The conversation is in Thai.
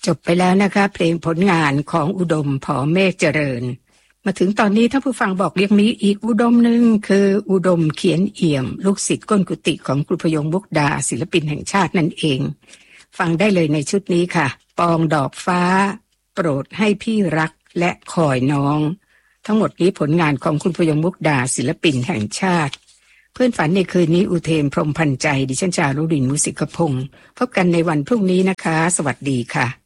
จบไปแล้วนะคะเพลงผลงานของอุดมผอเมฆเจริญมาถึงตอนนี้ท่านผู้ฟังบอกเรียกมีอีกอุดมหนึ่งคืออุดมเขียนเอี่ยมลูกศิษย์ก้นกุฏิของครูพยงมุกดาศิลปินแห่งชาตินั่นเองฟังได้เลยในชุดนี้ค่ะปองดอกฟ้าโปรดให้พี่รักและคอยน้องทั้งหมดนี้ผลงานของคุณพยงมุกดาศิลปินแห่งชาติเพื่อนฝันในคืนนี้อุเทมพรหมพันธ์ใจดิฉันจารุรินทร์มุสิกพงศ์พบกันในวันพรุ่งนี้นะคะสวัสดีค่ะ